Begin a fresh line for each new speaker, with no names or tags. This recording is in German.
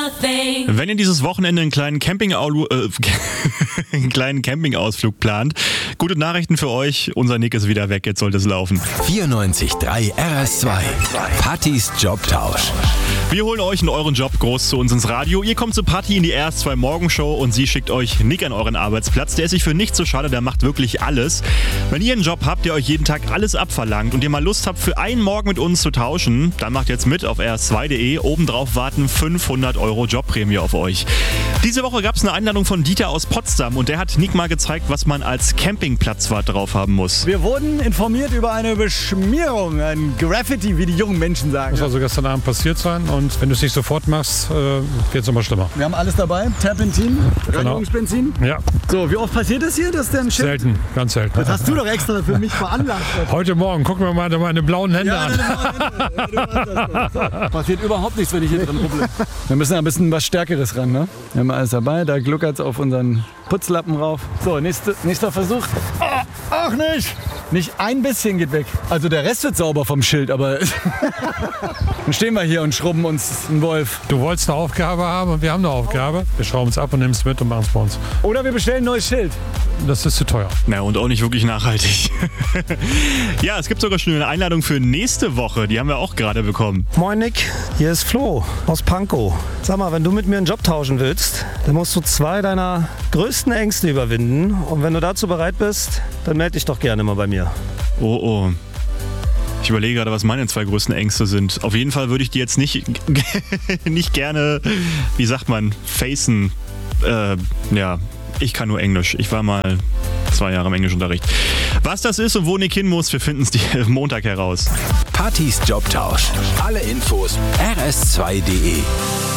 Wenn ihr dieses Wochenende einen kleinen Campingausflug plant, gute Nachrichten für euch. Unser Nick ist wieder weg, jetzt sollte es laufen.
94.3 RS2. Pattis Jobtausch.
Wir holen euch in euren Job groß zu uns ins Radio. Ihr kommt zu Patti in die RS2 Morgenshow und sie schickt euch Nick an euren Arbeitsplatz. Der ist sich für nichts so schade, der macht wirklich alles. Wenn ihr einen Job habt, der euch jeden Tag alles abverlangt und ihr mal Lust habt, für einen Morgen mit uns zu tauschen, dann macht jetzt mit auf rs2.de. Obendrauf warten 500 € Jobprämie auf euch. Diese Woche gab es eine Einladung von Dieter aus Potsdam und der hat Nick mal gezeigt, was man als Campingplatzwart drauf haben muss.
Wir wurden informiert über eine Beschmierung, ein Graffiti, wie die jungen Menschen sagen.
Muss also gestern Abend passiert sein und wenn du es nicht sofort machst, wird es nochmal schlimmer.
Wir haben alles dabei, Terpentin, Reinigungsbenzin.
Ja.
So, wie oft passiert das hier, dass der ein Schild...
Selten, ganz selten.
Das hast du doch extra für mich veranlasst.
Heute Morgen, gucken wir mal meine blauen Hände an.
So, passiert überhaupt nichts, wenn ich hier drin rubbel. Wir müssen ein bisschen was Stärkeres ran, ne? Wir haben alles dabei, da gluckert es auf unseren Putzlappen rauf. So, nächster Versuch. Auch nicht! Nicht ein bisschen geht weg. Also der Rest wird sauber vom Schild, aber dann stehen wir hier und schrubben uns einen Wolf.
Du wolltest eine Aufgabe haben und wir haben eine Aufgabe. Wir schrauben es ab und nehmen es mit und machen es bei uns.
Oder wir bestellen ein neues Schild.
Das ist zu teuer.
Na, und auch nicht wirklich nachhaltig. Ja, es gibt sogar schon eine Einladung für nächste Woche. Die haben wir auch gerade bekommen.
Moin Nick, hier ist Flo aus Pankow. Sag mal, wenn du mit mir einen Job tauschen willst, dann musst du 2 deiner größten Ängste überwinden. Und wenn du dazu bereit bist, dann melde dich doch gerne mal bei mir.
Oh. Ich überlege gerade, was meine 2 größten Ängste sind. Auf jeden Fall würde ich die jetzt nicht gerne, wie sagt man, facen. Ja, ich kann nur Englisch. Ich war mal 2 Jahre im Englischunterricht. Was das ist und wo Nick hin muss, wir finden es Montag heraus.
Pattis Jobtausch. Alle Infos rs2.de.